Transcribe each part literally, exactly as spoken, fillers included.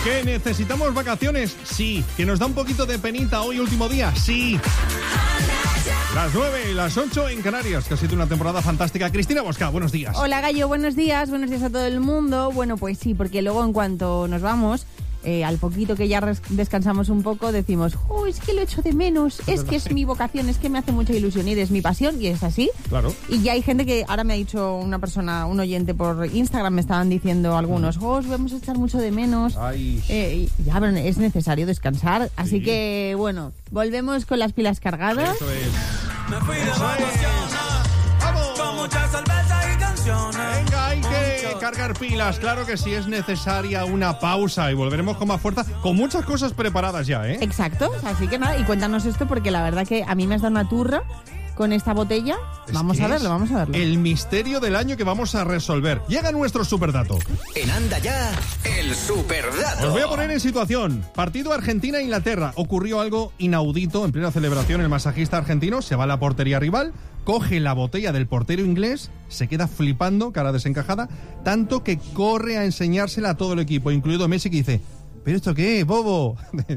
¿Que necesitamos vacaciones? Sí. ¿Que nos da un poquito de penita hoy último día? Sí. Las nueve y las ocho en Canarias, que ha sido una temporada fantástica. Cristina Bosca, buenos días. Hola Gallo, buenos días, buenos días a todo el mundo. Bueno, pues sí, porque luego en cuanto nos vamos, eh, al poquito que ya res- descansamos un poco, decimos, oh, es que lo echo de menos, es, es que es mi vocación, es que me hace mucha ilusión y es mi pasión, y es así. Claro. Y ya hay gente que, ahora me ha dicho una persona, un oyente por Instagram, me estaban diciendo algunos, oh, os vamos a echar mucho de menos. Ay. Eh, y ya, pero es necesario descansar, así Sí. que, bueno, volvemos con las pilas cargadas. Eso es. Me fui de Eso vacaciones, es. ¡Vamos! con muchas cervezas y canciones. Venga, hay que cargar pilas. Claro que sí, es necesaria una pausa y volveremos con más fuerza, con muchas cosas preparadas ya, ¿eh? Exacto, así que nada, y cuéntanos esto porque la verdad que a mí me has dado una turra con esta botella. Es Vamos que a verlo, es vamos a verlo. El misterio del año que vamos a resolver. Llega nuestro superdato. En Anda Ya, el superdato. Os voy a poner en situación. Partido Argentina-Inglaterra. Ocurrió algo inaudito en plena celebración. El masajista argentino se va a la portería rival, coge la botella del portero inglés, se queda flipando, cara desencajada, tanto que corre a enseñársela a todo el equipo, incluido Messi, que dice: ¿pero esto qué, bobo?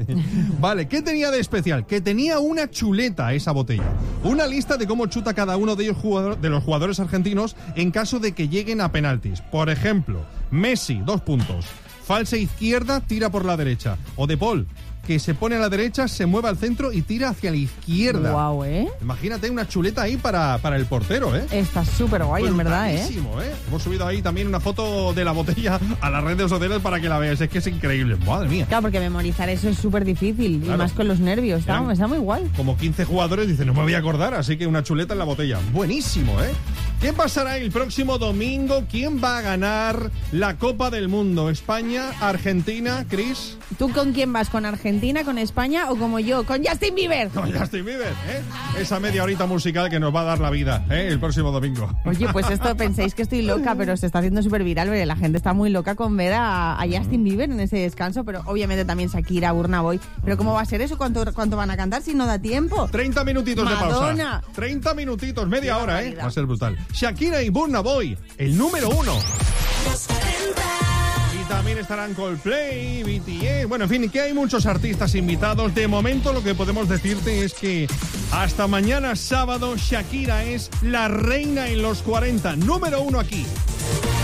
Vale, ¿qué tenía de especial? Que tenía una chuleta esa botella. Una lista de cómo chuta cada uno de ellos jugador, de los jugadores argentinos en caso de que lleguen a penaltis. Por ejemplo, Messi, dos puntos. Falsa izquierda, tira por la derecha. O De Paul, que se pone a la derecha, se mueve al centro y tira hacia la izquierda. Guau, ¿eh? Imagínate una chuleta ahí para, para el portero, ¿eh? Está súper guay, en verdad, ¿eh? Brutalísimo, ¿eh? Hemos subido ahí también una foto de la botella a las redes sociales para que la veas. Es que es increíble. Madre mía. Claro, porque memorizar eso es súper difícil, Claro. y más con los nervios. Está, Eran está muy guay. Como quince jugadores dicen, no me voy a acordar, así que una chuleta en la botella. Buenísimo, ¿eh? ¿Qué pasará el próximo domingo? ¿Quién va a ganar la Copa del Mundo? ¿España? ¿Argentina? ¿Chris? ¿Tú con quién vas? ¿Con Argentina, con España o como yo, con Justin Bieber? Con Justin Bieber, ¿eh? Esa media horita musical que nos va a dar la vida, ¿eh? El próximo domingo. Oye, pues esto pensáis que estoy loca, pero se está haciendo súper viral, porque la gente está muy loca con ver a, a Justin Bieber en ese descanso, pero obviamente también Shakira, Burna Boy. ¿Pero cómo va a ser eso? ¿Cuánto, cuánto van a cantar si no da tiempo? treinta minutitos Madonna. de pausa. treinta minutitos, media Qué hora, ¿eh? barbaridad. Va a ser brutal. Shakira y Burna Boy, el número uno. Y también estarán Coldplay, B T S. Bueno, en fin, que hay muchos artistas invitados. De momento lo que podemos decirte es que hasta mañana sábado Shakira es la reina en los cuarenta. Número uno aquí.